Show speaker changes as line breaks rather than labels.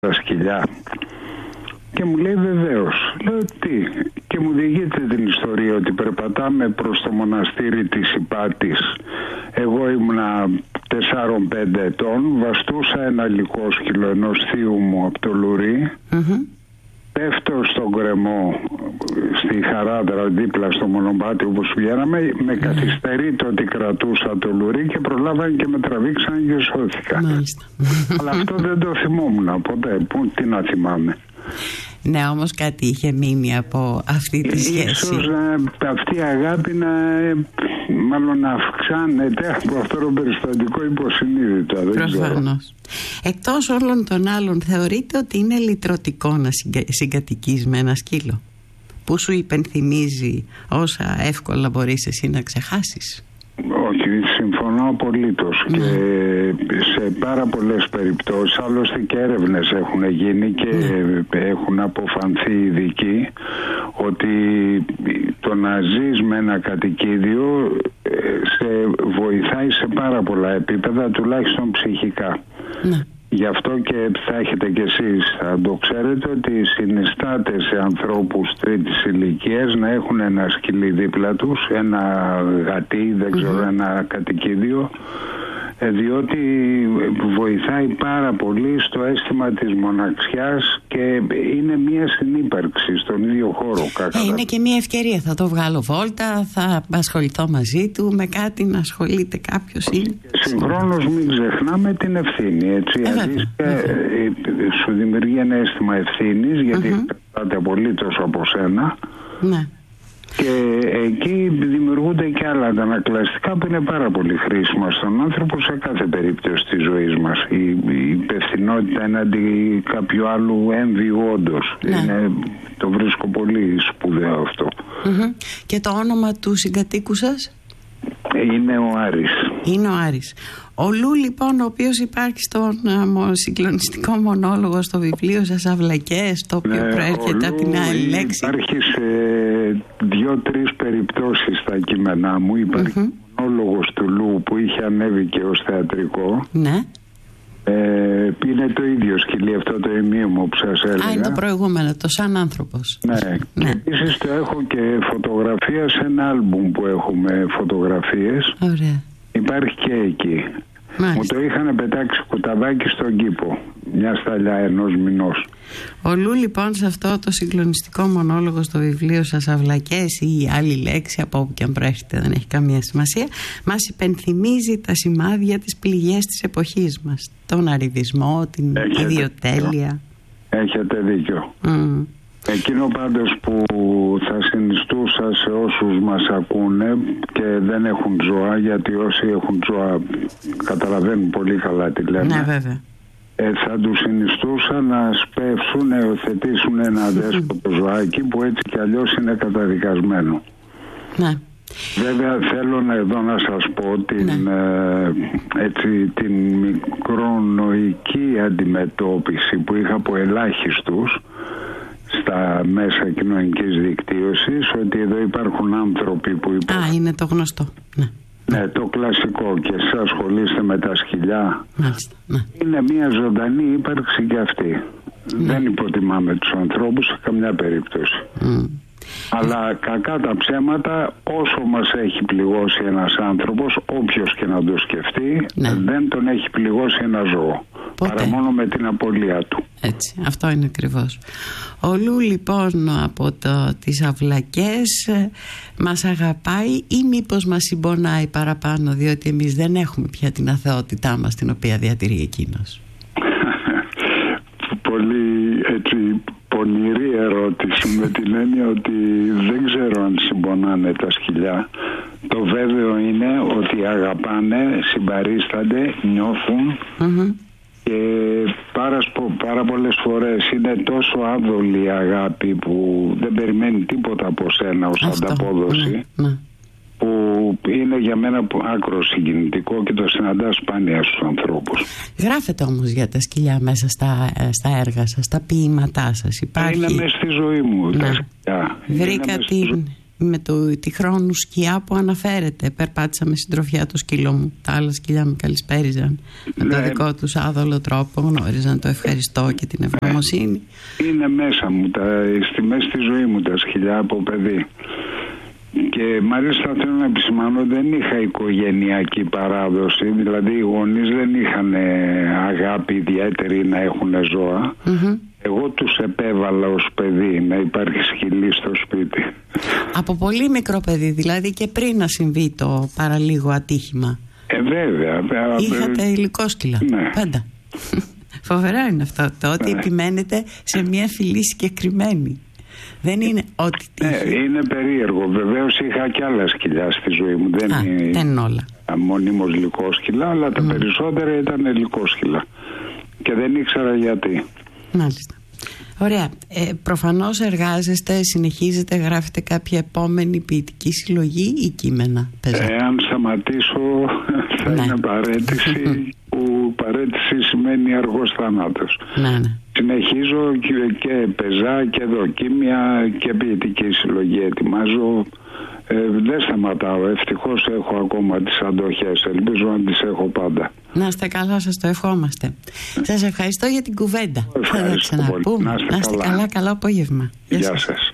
τα σκυλιά? Και μου λέει βεβαίως. Λέω τι? Και μου διηγείται την ιστορία ότι περπατάμε προς το μοναστήρι της Ιπάτης. Εγώ ήμουνα 4-5 ετών, βαστούσα ένα λυκόσκυλο ενός θείου μου από το Λουρί. Πέφτω στον γκρεμό στη Χαράδρα δίπλα στο μονοπάτι όπως βγαίναμε. Με καθυστερεί το ότι κρατούσα το Λουρί και προλάβανε και με τραβήξαν και σώθηκα. Αλλά αυτό δεν το θυμόμουν ποτέ. Τι να θυμάμαι.
Ναι, όμως κάτι είχε μείνει από αυτή τη σχέση.
Ίσως αυτή η αγάπη μάλλον να αυξάνεται από αυτό το περιστατικό υποσυνείδητα.
Προφανώς. Εκτός όλων των άλλων, θεωρείτε ότι είναι λυτρωτικό να συγκατοικείς με ένα σκύλο που σου υπενθυμίζει όσα εύκολα μπορείς εσύ να ξεχάσεις?
Όχι, συμφωνώ απολύτως. Και σε πάρα πολλές περιπτώσεις, άλλωστε και έρευνες έχουν γίνει και έχουν αποφανθεί ειδικοί ότι το να ζεις με ένα κατοικίδιο σε βοηθάει σε πάρα πολλά επίπεδα, τουλάχιστον ψυχικά. Γι' αυτό και θα έχετε κι εσείς, θα το ξέρετε, ότι συνιστάται σε ανθρώπους τρίτης ηλικίας να έχουν ένα σκυλί δίπλα τους, ένα γατί, δεν ξέρω, ένα κατοικίδιο, διότι βοηθάει πάρα πολύ στο αίσθημα της μοναξιάς και είναι μια συνύπαρξη στον ίδιο χώρο.
Είναι και μια ευκαιρία, θα το βγάλω βόλτα, θα ασχοληθώ μαζί του, με κάτι να ασχολείται κάποιος.
Συγχρόνως μην ξεχνάμε την ευθύνη, έτσι. Σου δημιουργεί ένα αίσθημα ευθύνης, γιατί κρατάται απολύτως από σένα. Ναι. Και εκεί δημιουργούνται και άλλα αντανακλαστικά που είναι πάρα πολύ χρήσιμα στον άνθρωπο σε κάθε περίπτωση της ζωής μας. Η υπευθυνότητα εναντί κάποιου άλλου έμβιου όντως. Το βρίσκω πολύ σπουδαίο αυτό.
Και το όνομα του συγκατοίκου σας?
Είναι ο Άρης.
Είναι ο Άρης. Ο Λου λοιπόν, ο οποίος υπάρχει στον συγκλονιστικό μονόλογο στο βιβλίο σας Αυλακές, το οποίο προέρχεται από την άλλη λέξη.
Υπάρχει σε 2-3 περιπτώσεις στα κείμενά μου. Υπάρχει μονόλογος του Λου που είχε ανέβει και ως θεατρικό. Ναι. Είναι το ίδιο σκυλί, αυτό το ημίωμο που σας έλεγα.
Είναι το προηγούμενο, το σαν άνθρωπος.
Ναι. Επίσης το έχω και φωτογραφία σε ένα άλμπουμ που έχουμε φωτογραφίες.
Ωραία.
Υπάρχει και εκεί. Μάλιστα. Μου το είχαν πετάξει κουταβάκι στον κήπο, μια σταλιά ενός μηνός.
Ο Λου λοιπόν σε αυτό το συγκλονιστικό μονόλογο στο βιβλίο σας Αυλακές ή άλλη λέξη από όπου και αν προέρχεται, δεν έχει καμία σημασία, μας υπενθυμίζει τα σημάδια της πληγές της εποχής μας, τον αριδισμό, την ιδιοτέλεια.
Έχετε δίκιο. Εκείνο πάντως που θα συνιστούσα σε όσους μας ακούνε και δεν έχουν ζώα, γιατί όσοι έχουν ζώα καταλαβαίνουν πολύ καλά τι λέμε.
Ναι, βέβαια.
Θα τους συνιστούσα να σπεύσουν, να υιοθετήσουν ένα δέσποτο ζωάκι που έτσι κι αλλιώς είναι καταδικασμένο.
Ναι.
Βέβαια θέλω εδώ να σας πω την μικρονοϊκή αντιμετώπιση που είχα από ελάχιστους στα μέσα κοινωνικής δικτύωσης, ότι εδώ υπάρχουν άνθρωποι που υπάρχουν.
Είναι το γνωστό.
Ναι, το κλασικό, και εσείς ασχολείστε με τα σκυλιά.
Μάλιστα,
είναι μια ζωντανή ύπαρξη και αυτή. Δεν υποτιμάμε τους ανθρώπους σε καμιά περίπτωση. Αλλά κακά τα ψέματα, όσο μας έχει πληγώσει ένας άνθρωπος, όποιος και να το σκεφτεί, δεν τον έχει πληγώσει ένα ζώο. Παρά μόνο με την απώλεια του.
Έτσι, αυτό είναι ακριβώς. Ο Λου λοιπόν από τις Αυλακές μας αγαπάει ή μήπως μας συμπονάει παραπάνω, διότι εμείς δεν έχουμε πια την αθεότητά μας την οποία διατηρεί εκείνος?
Πολύ πονηρή ερώτηση, με την έννοια ότι δεν ξέρω αν συμπονάνε τα σκυλιά. Το βέβαιο είναι ότι αγαπάνε, συμπαρίστανται, νιώθουν και πάρα πολλές φορές είναι τόσο άβολη η αγάπη που δεν περιμένει τίποτα από σένα ως ανταπόδοση, που είναι για μένα άκρο συγκινητικό και το συναντάω σπάνια στους ανθρώπους.
Γράφετε όμως για τα σκυλιά μέσα στα έργα σας, στα ποίηματά σας? Υπάρχει...
Είναι μέσα στη ζωή μου τα σκυλιά.
με τη χρόνου σκιά που αναφέρεται. Περπάτησα με συντροφιά το σκύλο μου. Τα άλλα σκυλιά μου καλησπέριζαν με το δικό τους άδολο τρόπο. Γνώριζαν το ευχαριστώ και την ευγνωμοσύνη.
Είναι μέσα μου, στη μέση της ζωή μου τα σκυλιά από παιδί. Και μάλιστα θέλω να επισημάνω, δεν είχα οικογενειακή παράδοση. Δηλαδή οι γονείς δεν είχαν αγάπη ιδιαίτερη να έχουν ζώα. Εγώ τους επέβαλα ως παιδί να υπάρχει σκυλί στο σπίτι.
Από πολύ μικρό παιδί, δηλαδή και πριν να συμβεί το παραλίγο ατύχημα.
Βέβαια.
Είχατε υλικόσκυλα.
Ναι.
Πάντα. Φοβερά είναι αυτό. Το ότι επιμένετε σε μια φυλή συγκεκριμένη. Δεν είναι ό,τι τύχει.
Είναι περίεργο. Βεβαίως είχα και άλλα σκυλιά στη ζωή μου.
Δεν είναι όλα.
Μονίμως λυκόσκυλα, αλλά τα περισσότερα ήταν λυκόσκυλα. Και δεν ήξερα γιατί.
Μάλιστα. Ωραία. Προφανώς εργάζεστε, συνεχίζετε, γράφετε κάποια επόμενη ποιητική συλλογή ή κείμενα?
Αν σταματήσω θα είναι παρέτηση, που παρέτηση σημαίνει αργός θάνατος.
Ναι.
Συνεχίζω και πεζά και δοκίμια και ποιητική συλλογή ετοιμάζω. Δεν σταματάω. Ευτυχώς έχω ακόμα τις αντοχές. Ελπίζω να τις έχω πάντα.
Να είστε καλά, σας το ευχόμαστε. Σας ευχαριστώ για την κουβέντα.
Ευχαριστώ πολύ.
Να είστε καλά. Καλό απόγευμα.
Γεια σας.